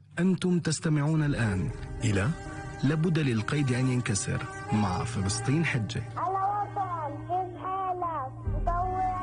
أنتم تستمعون الآن إلى لابد للقيد أن ينكسر مع فلسطين حجة.